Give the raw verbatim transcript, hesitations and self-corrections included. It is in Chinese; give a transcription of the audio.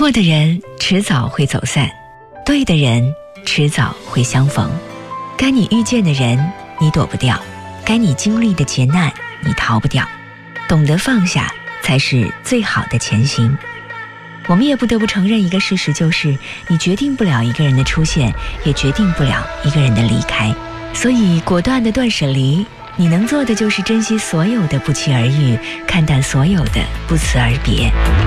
错的人迟早会走散，对的人迟早会相逢。该你遇见的人你躲不掉，该你经历的劫难你逃不掉。懂得放下才是最好的前行。我们也不得不承认一个事实，就是你决定不了一个人的出现，也决定不了一个人的离开。所以果断的断舍离，你能做的就是珍惜所有的不期而遇，看淡所有的不辞而别。